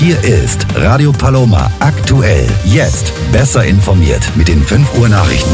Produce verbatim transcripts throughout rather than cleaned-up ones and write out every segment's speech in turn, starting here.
Hier ist Radio Paloma aktuell. Jetzt besser informiert mit den fünf Uhr Nachrichten.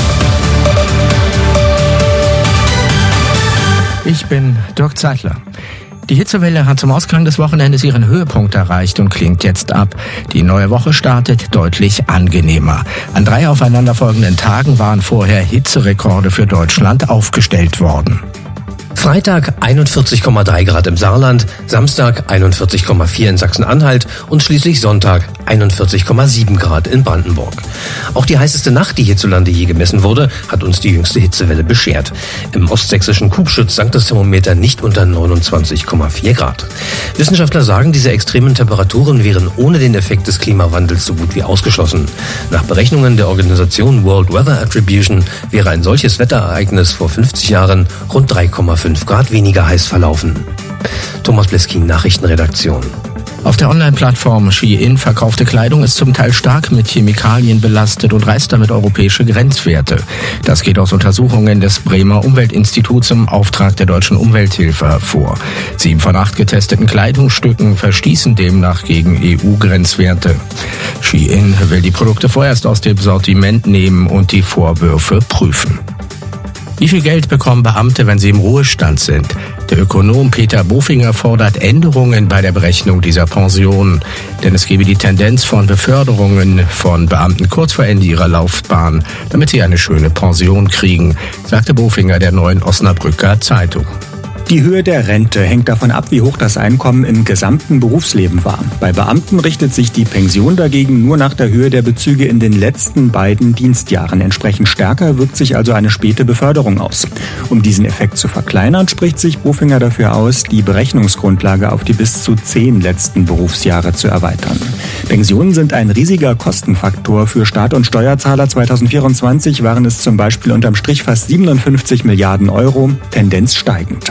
Ich bin Dirk Zeitler. Die Hitzewelle hat zum Ausklang des Wochenendes ihren Höhepunkt erreicht und klingt jetzt ab. Die neue Woche startet deutlich angenehmer. An drei aufeinanderfolgenden Tagen waren vorher Hitzerekorde für Deutschland aufgestellt worden. Freitag einundvierzig Komma drei Grad im Saarland, Samstag einundvierzig Komma vier in Sachsen-Anhalt und schließlich Sonntag einundvierzig Komma sieben Grad in Brandenburg. Auch die heißeste Nacht, die hierzulande je gemessen wurde, hat uns die jüngste Hitzewelle beschert. Im ostsächsischen Kubschütz sank das Thermometer nicht unter neunundzwanzig Komma vier Grad. Wissenschaftler sagen, diese extremen Temperaturen wären ohne den Effekt des Klimawandels so gut wie ausgeschlossen. Nach Berechnungen der Organisation World Weather Attribution wäre ein solches Wetterereignis vor fünfzig Jahren rund drei Komma fünf Grad weniger heiß verlaufen. Thomas Bleskin, Nachrichtenredaktion. Auf der Online-Plattform Shein verkaufte Kleidung ist zum Teil stark mit Chemikalien belastet und reißt damit europäische Grenzwerte. Das geht aus Untersuchungen des Bremer Umweltinstituts im Auftrag der Deutschen Umwelthilfe hervor. Sieben von acht getesteten Kleidungsstücken verstießen demnach gegen E U-Grenzwerte. Shein will die Produkte vorerst aus dem Sortiment nehmen und die Vorwürfe prüfen. Wie viel Geld bekommen Beamte, wenn sie im Ruhestand sind? Der Ökonom Peter Bofinger fordert Änderungen bei der Berechnung dieser Pensionen. Denn es gebe die Tendenz von Beförderungen von Beamten kurz vor Ende ihrer Laufbahn, damit sie eine schöne Pension kriegen, sagte Bofinger der Neuen Osnabrücker Zeitung. Die Höhe der Rente hängt davon ab, wie hoch das Einkommen im gesamten Berufsleben war. Bei Beamten richtet sich die Pension dagegen nur nach der Höhe der Bezüge in den letzten beiden Dienstjahren. Entsprechend stärker wirkt sich also eine späte Beförderung aus. Um diesen Effekt zu verkleinern, spricht sich Bofinger dafür aus, die Berechnungsgrundlage auf die bis zu zehn letzten Berufsjahre zu erweitern. Pensionen sind ein riesiger Kostenfaktor für Staat und Steuerzahler. zweitausendvierundzwanzig waren es zum Beispiel unterm Strich fast siebenundfünfzig Milliarden Euro, Tendenz steigend.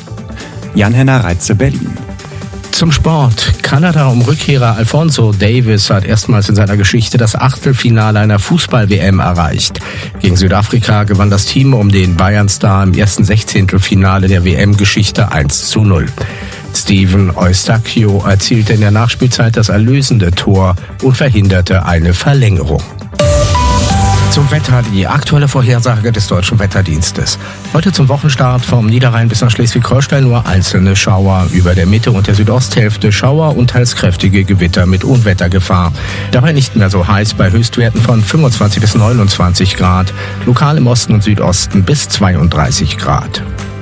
Jan-Henner Reitze, Berlin. Zum Sport. Kanada um Rückkehrer Alphonso Davies hat erstmals in seiner Geschichte das Achtelfinale einer Fußball-W M erreicht. Gegen Südafrika gewann das Team um den Bayern-Star im ersten Sechzehntelfinale der W M-Geschichte eins zu null. Steven Eustáquio erzielte in der Nachspielzeit das erlösende Tor und verhinderte eine Verlängerung. Zum Wetter die aktuelle Vorhersage des Deutschen Wetterdienstes. Heute zum Wochenstart vom Niederrhein bis nach Schleswig-Holstein nur einzelne Schauer. Über der Mitte und der Südosthälfte Schauer und teils kräftige Gewitter mit Unwettergefahr. Dabei nicht mehr so heiß bei Höchstwerten von fünfundzwanzig bis neunundzwanzig Grad. Lokal im Osten und Südosten bis zweiunddreißig Grad.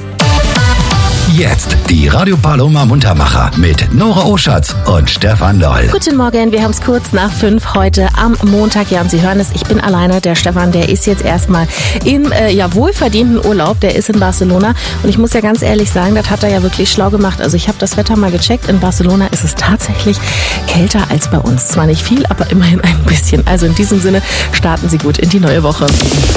Jetzt die Radio Paloma Muntermacher mit Nora Oschatz und Stefan Loll. Guten Morgen, wir haben es kurz nach fünf heute am Montag. Ja, und Sie hören es, ich bin alleine. Der Stefan, der ist jetzt erstmal im äh, ja, wohlverdienten Urlaub. Der ist in Barcelona. Und ich muss ja ganz ehrlich sagen, das hat er ja wirklich schlau gemacht. Also ich habe das Wetter mal gecheckt. In Barcelona ist es tatsächlich kälter als bei uns. Zwar nicht viel, aber immerhin ein bisschen. Also in diesem Sinne starten Sie gut in die neue Woche.